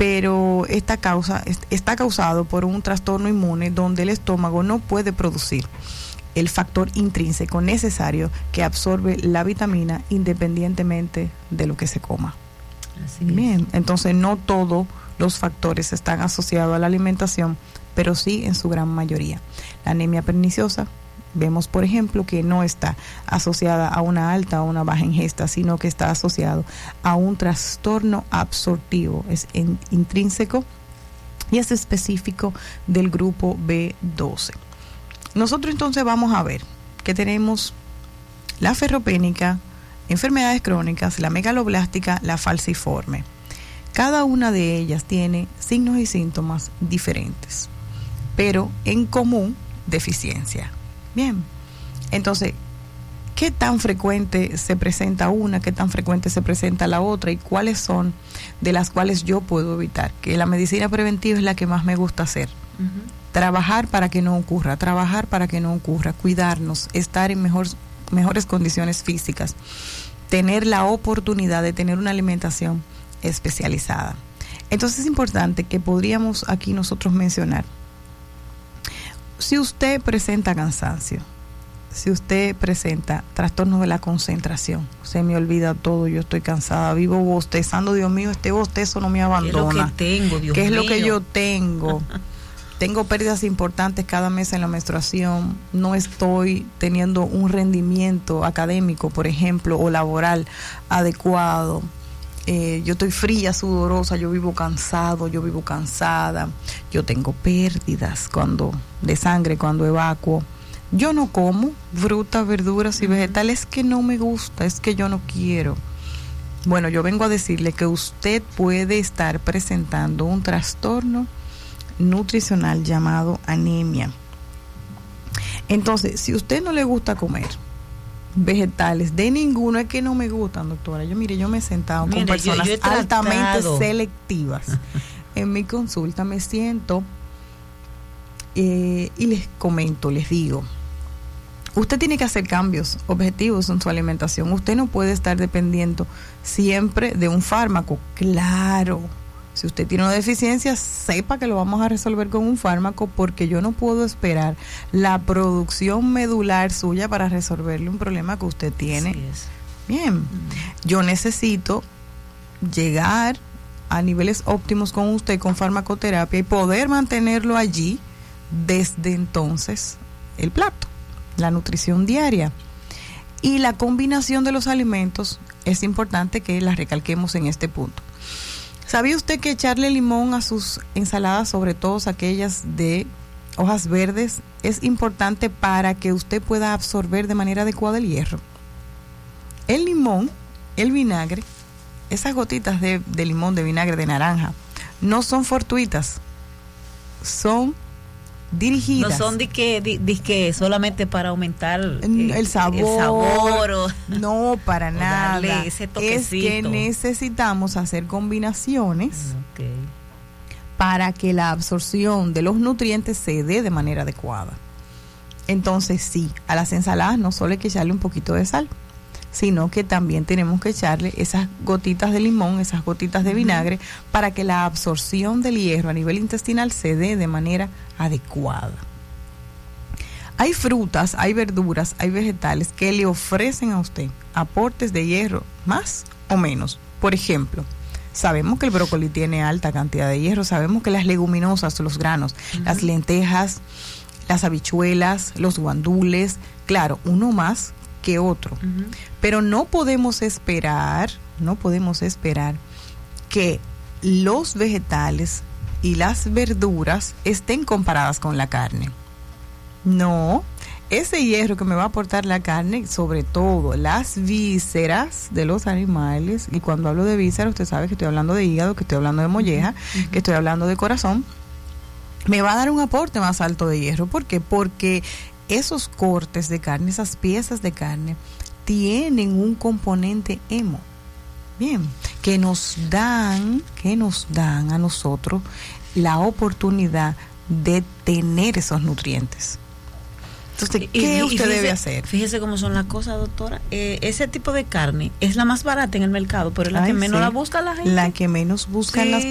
pero está causado por un trastorno inmune donde el estómago no puede producir el factor intrínseco necesario que absorbe la vitamina independientemente de lo que se coma. Así Bien, es. entonces no todos los factores están asociados a la alimentación, pero sí en su gran mayoría. La anemia perniciosa, vemos por ejemplo que no está asociada a una alta o una baja ingesta, sino que está asociado a un trastorno absortivo, es intrínseco y es específico del grupo B12. Nosotros entonces vamos a ver que tenemos la ferropénica, enfermedades crónicas, la megaloblástica, la falciforme. Cada una de ellas tiene signos y síntomas diferentes, pero en común deficiencia. Bien, entonces, ¿qué tan frecuente se presenta una? ¿Qué tan frecuente se presenta la otra? ¿Y cuáles son de las cuales yo puedo evitar? Que la medicina preventiva es la que más me gusta hacer. Trabajar para que no ocurra, cuidarnos, estar en mejores condiciones físicas, tener la oportunidad de tener una alimentación especializada. Entonces es importante que podríamos aquí nosotros mencionar, si usted presenta cansancio, si usted presenta trastornos de la concentración, se me olvida todo, yo estoy cansada, vivo bostezando, Dios mío, este bostezo no me abandona. ¿Qué es lo que tengo, Dios mío? ¿Qué es lo que yo tengo? Tengo pérdidas importantes cada mes en la menstruación, no estoy teniendo un rendimiento académico, por ejemplo, o laboral adecuado. Yo estoy fría, sudorosa, yo vivo cansado, yo vivo cansada, yo tengo pérdidas de sangre cuando evacuo. Yo no como frutas, verduras y vegetales, que no me gusta, es que yo no quiero. Bueno, yo vengo a decirle que usted puede estar presentando un trastorno nutricional llamado anemia. Entonces, si a usted no le gusta comer vegetales de ninguno, es que no me gustan, doctora. Yo me he sentado con personas yo he altamente selectivas en mi consulta, me siento y les comento, les digo, usted tiene que hacer cambios objetivos en su alimentación. Usted no puede estar dependiendo siempre de un fármaco. Claro, si usted tiene una deficiencia, sepa que lo vamos a resolver con un fármaco, porque yo no puedo esperar la producción medular suya para resolverle un problema que usted tiene. Así es. Bien, yo necesito llegar a niveles óptimos con usted con farmacoterapia y poder mantenerlo allí desde entonces el plato, la nutrición diaria. Y la combinación de los alimentos es importante que la recalquemos en este punto. ¿Sabía usted que echarle limón a sus ensaladas, sobre todo aquellas de hojas verdes, es importante para que usted pueda absorber de manera adecuada el hierro? El limón, el vinagre, esas gotitas de limón, de vinagre, de naranja, no son fortuitas, son dirigidas. No son de que solamente para aumentar el sabor, no, para o nada. darle ese toquecito. Es que necesitamos hacer combinaciones para que la absorción de los nutrientes se dé de manera adecuada. Entonces sí, a las ensaladas no solo hay que echarle un poquito de sal, sino que también tenemos que echarle esas gotitas de limón, esas gotitas de vinagre, para que la absorción del hierro a nivel intestinal se dé de manera adecuada. Hay frutas, hay verduras, hay vegetales que le ofrecen a usted aportes de hierro más o menos. Por ejemplo, sabemos que el brócoli tiene alta cantidad de hierro, sabemos que las leguminosas, los granos, las lentejas, las habichuelas, los guandules, claro, uno más que otro, pero no podemos esperar que los vegetales y las verduras estén comparadas con la carne. No, ese hierro que me va a aportar la carne, sobre todo las vísceras de los animales, y cuando hablo de vísceras, usted sabe que estoy hablando de hígado, que estoy hablando de molleja, que estoy hablando de corazón, me va a dar un aporte más alto de hierro. ¿Por qué? Porque esos cortes de carne, esas piezas de carne, tienen un componente hemo, bien, que nos dan a nosotros la oportunidad de tener esos nutrientes. Entonces, ¿qué usted debe hacer? Fíjese cómo son las cosas, doctora. Ese tipo de carne es la más barata en el mercado, pero es la que menos la busca la gente. La que menos buscan las